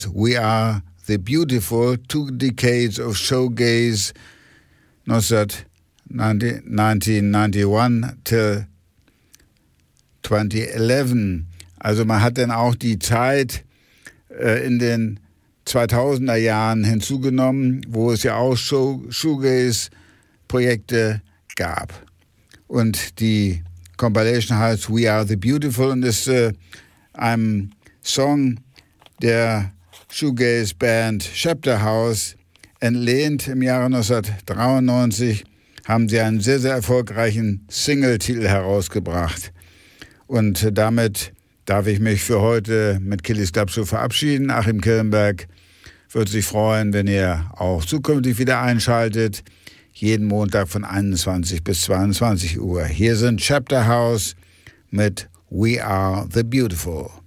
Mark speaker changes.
Speaker 1: We Are the Beautiful, 2 decades of showgaze, 1991 till 2011. Also man hat dann auch die Zeit in den 2000er Jahren hinzugenommen, wo es ja auch Shoegaze-Projekte gab. Und die Compilation heißt We Are the Beautiful und ist ein Song der Shoegaze-Band Chapter House entlehnt. Im Jahre 1993 haben sie einen sehr, sehr erfolgreichen Single-Titel herausgebracht. Und damit darf ich mich für heute mit Killys Club Show verabschieden. Achim Killenberg würde sich freuen, wenn ihr auch zukünftig wieder einschaltet. Jeden Montag von 21 bis 22 Uhr. Hier sind Chapter House mit We Are the Beautiful.